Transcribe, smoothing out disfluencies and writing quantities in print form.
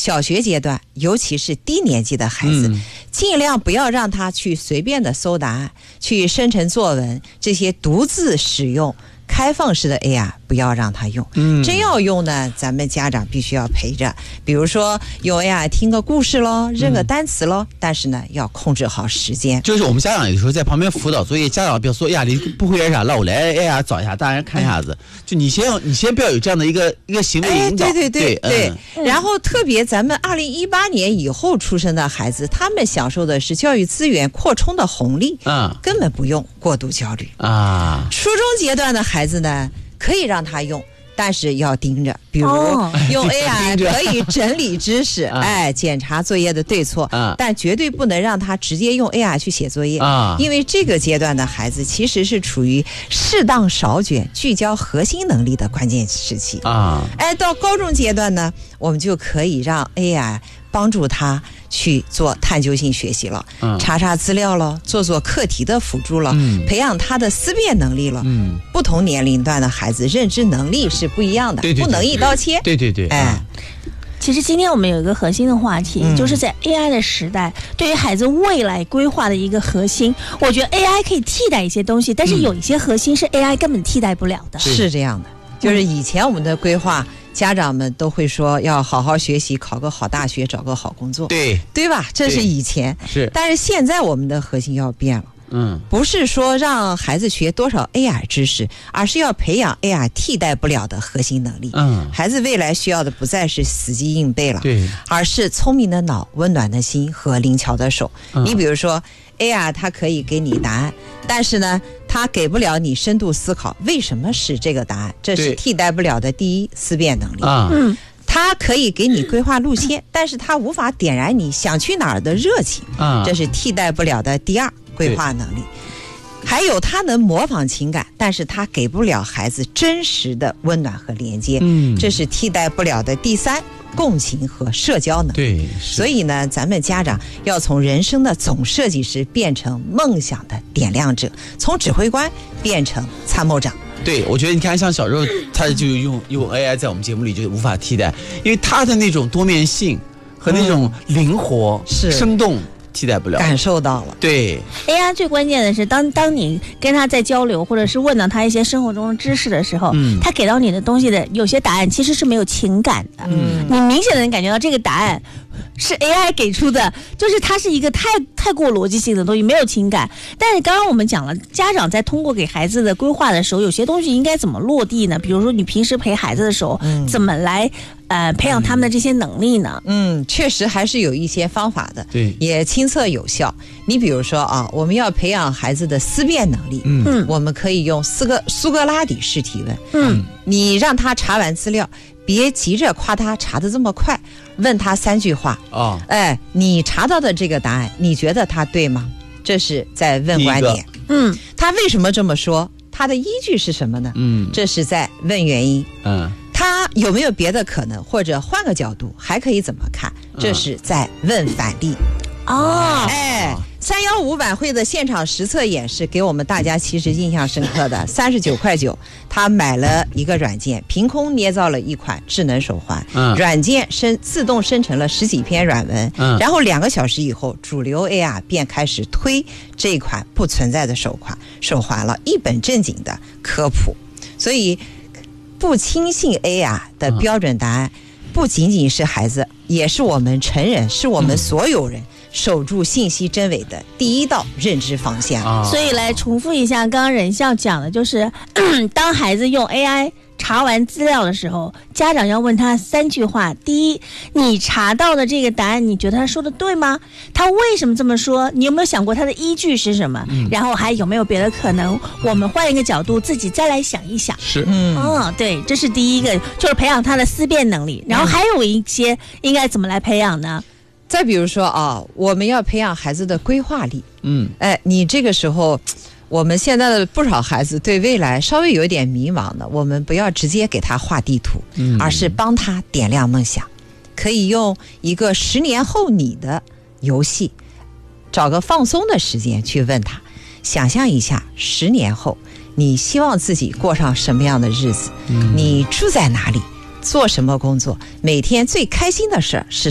小学阶段，尤其是低年级的孩子，尽量不要让他去随便的搜答案，去生成作文，这些独自使用开放式的 AI 不要让他用。真要用呢，咱们家长必须要陪着，比如说用 AI 听个故事咯，认个单词咯，但是呢要控制好时间。 就是我们家长有时候在旁边辅导作业，家长不要说呀你不会啥，那我来 AI 找一下，大人看一下子。就你先不要有这样的一个行为引导。 对。然后特别咱们2018年以后出生的孩子，他们享受的是教育资源扩充的红利，根本不用过度焦虑啊。初中阶段的孩子呢，可以让他用，但是要盯着，比如用 AI 可以整理知识，检查作业的对错，但绝对不能让他直接用 AI 去写作业，因为这个阶段的孩子其实是处于适当少卷、聚焦核心能力的关键时期啊。到高中阶段呢，我们就可以让 AI 帮助他去做探究性学习了，查资料了，做课题的辅助了，培养他的思辨能力了。不同年龄段的孩子认知能力是不一样的，不能一刀切。 对。 其实今天我们有一个核心的话题，就是在 AI 的时代，对于孩子未来规划的一个核心，我觉得 AI 可以替代一些东西，但是有一些核心是 AI 根本替代不了的。 是这样的，就是以前我们的规划，家长们都会说要好好学习，考个好大学，找个好工作，对吧？这是以前，但是现在我们的核心要变了。不是说让孩子学多少 AI 知识，而是要培养 AI 替代不了的核心能力。孩子未来需要的不再是死记硬背了，而是聪明的脑、温暖的心和灵巧的手。你比如说 AI 它可以给你答案，但是呢它给不了你深度思考为什么是这个答案，这是替代不了的第一思辨能力。它可以给你规划路线，但是它无法点燃你想去哪儿的热情，这是替代不了的第二规划能力。还有它能模仿情感，但是它给不了孩子真实的温暖和连接，这是替代不了的第三共情和社交能力。所以呢，咱们家长要从人生的总设计师变成梦想的点亮者，从指挥官变成参谋长。 对，我觉得你看像小时候他就用 AI 在我们节目里就无法替代，因为他的那种多面性和那种灵活、生动替代不了， 感受到了。 对 AI 最关键的是当你跟他在交流，或者是问到他一些生活中的知识的时候，他给到你的东西的有些答案其实是没有情感的，你明显的能感觉到这个答案是 AI 给出的，就是它是一个太过逻辑性的东西，没有情感。但是刚刚我们讲了，家长在通过给孩子的规划的时候，有些东西应该怎么落地呢？比如说你平时陪孩子的时候，怎么来培养他们的这些能力呢？ 确实还是有一些方法的， 对， 也亲测有效。你比如说啊，我们要培养孩子的思辨能力，我们可以用苏格拉底式提问，你让他查完资料，别急着夸他查得这么快，问他3句话你查到的这个答案，你觉得他对吗？这是在问观点。他为什么这么说？他的依据是什么呢？这是在问原因。他有没有别的可能，或者换个角度还可以怎么看？这是在问反例。315晚会的现场实测演示给我们大家其实印象深刻的，39.9块，他买了一个软件，凭空捏造了一款智能手环，软件自动生成了10几篇软文，然后2个小时以后，主流 AI 便开始推这款不存在的手环了，一本正经的科普。所以不轻信 AI 的标准答案，不仅仅是孩子，也是我们成人，是我们所有人守住信息真伪的第一道认知防线。 所以来重复一下刚刚任校讲的，就是当孩子用 AI 查完资料的时候，家长要问他3句话。第一，你查到的这个答案，你觉得他说的对吗？他为什么这么说？你有没有想过他的依据是什么？然后还有没有别的可能？我们换一个角度，自己再来想一想。对，这是第一个，就是培养他的思辨能力。然后还有一些应该怎么来培养呢？ 再比如说我们要培养孩子的规划力。你这个时候，我们现在的不少孩子对未来稍微有点迷茫的，我们不要直接给他画地图，而是帮他点亮梦想。可以用一个10年后你的游戏，找个放松的时间去问他，想象一下10年后你希望自己过上什么样的日子，你住在哪里，做什么工作，每天最开心的事是